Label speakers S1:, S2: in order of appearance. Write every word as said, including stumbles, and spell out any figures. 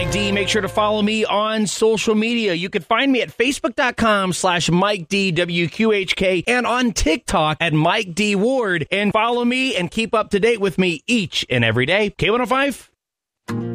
S1: Mike D. Make sure to follow me on social media. You can find me at facebook.com slash Mike D W Q H K and on TikTok at Mike D Ward. And follow me and keep up to date with me each and every day. K one oh five